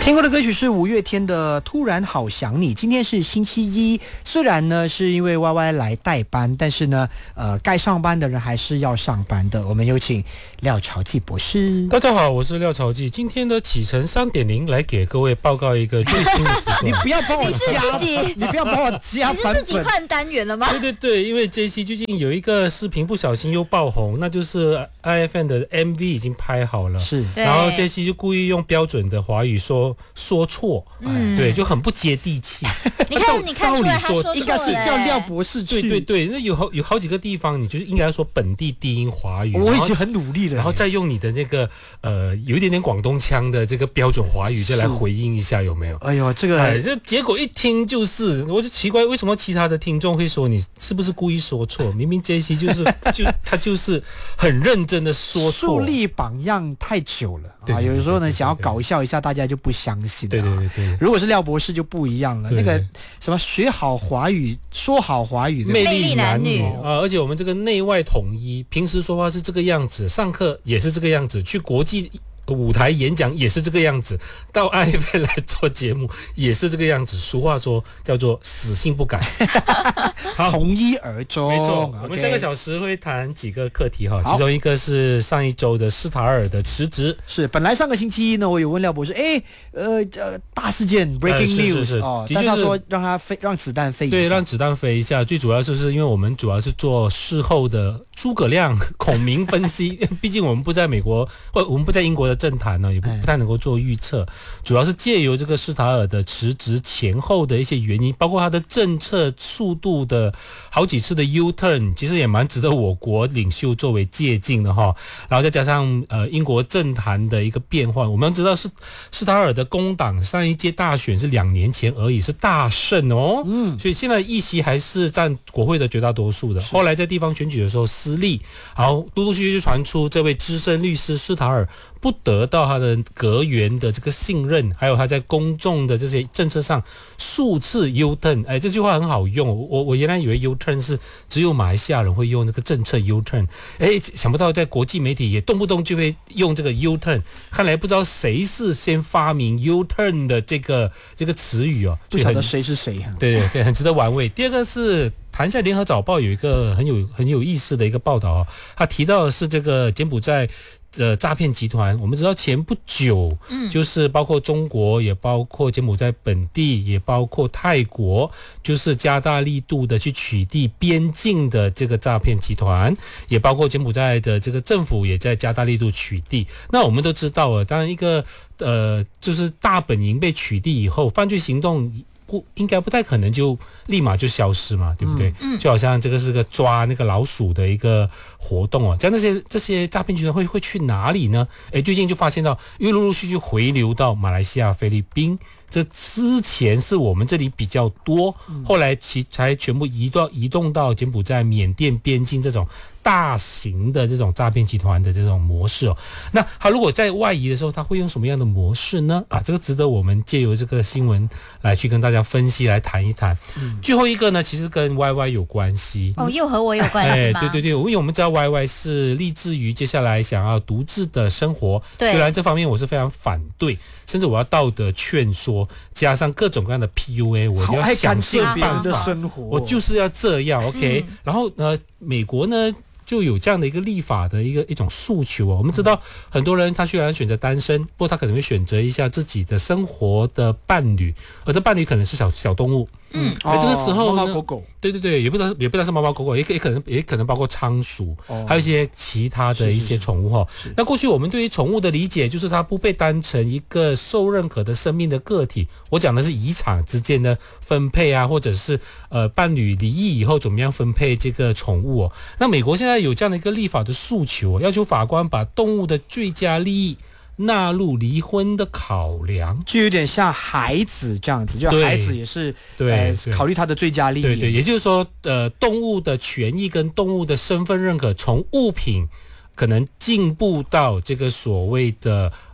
听过的歌曲是五月天的《突然好想你》。今天是星期一，虽然呢是因为 YY 来代班，但是呢，该上班的人还是要上班的。我们有请廖朝记博士。 大家好，我是廖朝记。今天的启程3.0来给各位报告一个最新的时段。 你不要帮我加，你不要帮我加版本。 你是自己换单元了吗？ 对，因为 JC 最近有一个视频不小心又爆红，那就是 IFN 的 MV 已经拍好了， 是， 然后 JC 就故意用标准的华语说错，对，就很不接地气。 你看出来他说错了， 应该是叫廖博士去。 对，那有好几个地方，你就是应该说本地低音华语， 我已经很努力了， 然后再用你的那个有一点点广东腔的这个标准华语，再来回应一下，有没有？ 哎呦，这结果一听就是，我就奇怪为什么其他的听众会说你是不是故意说错？明明 JC 他就是很认真的说错， 树立榜样太久了啊，有时候呢想要搞笑一下，大家就不相信。 对， 如果是廖博士就不一样了，那个什么学好华语、说好华语的魅力男女啊， 而且我们这个内外统一，平时说话是这个样子，上课也是这个样子，去国际舞台演讲也是这个样子，到 IFN 来做节目也是这个样子。俗话说叫做死性不改， 从一而终。 没错，我们下个小时会谈几个课题哈，其中一个是上一周的斯塔尔的辞职。 是，本来上个星期一呢，我有问廖博士，大事件 breaking news 哦，但是他说让子弹飞一下， 对，让子弹飞一下。最主要就是因为我们主要是做事后的诸葛亮、孔明分析，毕竟我们不在美国，或我们不在英国的政坛呢，也不太能够做预测。主要是借由这个斯塔尔的辞职前后的一些原因，包括他的政策速度的好几次的 U-turn， 其实也蛮值得我国领袖作为借鉴的哈。然后再加上英国政坛的一个变化，我们知道斯塔尔的工党上一届大选是2年前而已，是大胜哦，所以现在议席还是占国会的绝大多数的。后来在地方选举的时候失利，然后陆陆续续传出这位资深律师斯塔尔不得到他的阁员的这个信任，还有他在公众的这些政策上数次 U-turn， 这句话很好用。我原来以为 U-turn 是只有马来西亚人会用这个政策 U-turn， 想不到在国际媒体也动不动就会用这个 U-turn， 看来不知道谁是先发明 U-turn 的这个词语哦， 不晓得谁是谁。 对，很值得玩味。第二个是谈一下联合早报有一个很有意思的一个报道，他提到的是这个柬埔寨诈骗集团。我们知道前不久，就是包括中国，也包括柬埔寨本地，也包括泰国，就是加大力度的去取缔边境的这个诈骗集团，也包括柬埔寨的这个政府也在加大力度取締。那我们都知道了，当然一个就是大本营被取缔以后，犯罪行动应该不太可能就立马就消失嘛，对不对？就好像这个是个抓那个老鼠的一个活动哦。像这些诈骗集团会去哪里呢？最近就发现到，因为陆陆续续回流到马来西亚、菲律宾，这之前是我们这里比较多，后来才全部移动到柬埔寨、缅甸边境这种大型的这种诈骗集团的这种模式哦。那他如果在外移的时候，他会用什么样的模式呢？这个值得我们借由这个新闻来去跟大家分析，来谈一谈。最后一个呢，其实跟 YY 有关系哦，又和我有关系吗？ 对，因为我们知道 YY 是立志于接下来想要独自的生活，虽然这方面我是非常反对，甚至我要道德劝说，加上各种各样的 PUA， 我就要想尽办法，我就是要这样 OK。然后美国呢就有这样的一个立法的一种诉求我们知道很多人他虽然选择单身，不过他可能会选择一下自己的生活的伴侣，而这伴侣可能是小动物。这个时候呢， 猫猫狗狗，对， 也不知道是猫猫狗狗，也可能包括仓鼠，还有一些其他的一些宠物哈。那过去我们对于宠物的理解就是它不被当成一个受认可的生命的个体。我讲的是遗产之间的分配啊，或者是伴侣离异以后怎么样分配这个宠物哦。那美国现在有这样的一个立法的诉求，要求法官把动物的最佳利益纳入离婚的考量， 就有点像孩子这样子，就孩子也是考虑他的最佳利益。 对，也就是说，动物的权益跟动物的身份认可，从物品可能进步到这个所谓的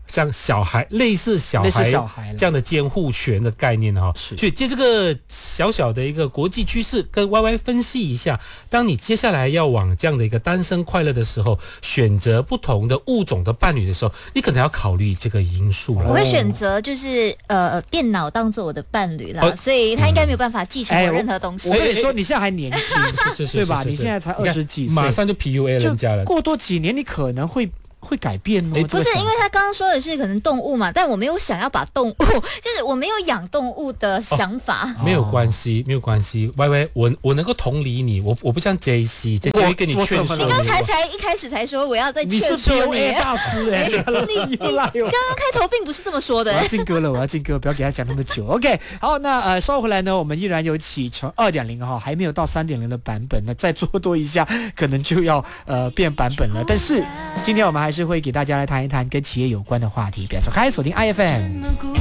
像小孩类似小孩这样的监护权的概念哈，所以借这个小小的一个国际趋势跟 YY 分析一下，当你接下来要往这样的一个单身快乐的时候，选择不同的物种的伴侣的时候，你可能要考虑这个因素了。 我会选择就是电脑当做我的伴侣啦，所以他应该没有办法继承我任何东西。 我跟你说，你现在还年轻，对吧？你现在才20几岁， 马上就 PUA 人家了。 过多几年，你可能会改变哦。 不是，因为他刚刚说的是可能动物嘛，但我没有想要把动物，就是我没有养动物的想法。 没有关系，没有关系。YY， 我能够同理你，我不像 JC 会跟你劝说。 你刚才一开始才说我要再劝说你， 你是 PUA 大师你刚刚开头并不是这么说的。 我要进歌，不要给他讲那么久。OK， 好，那稍后回来呢，我们依然有启程 2.0 哈，还没有到 3.0 的版本呢，再做多一下，可能就要变版本了。但是今天我们还是会给大家来谈一谈跟企业有关的话题，不要走开，锁定 IFM。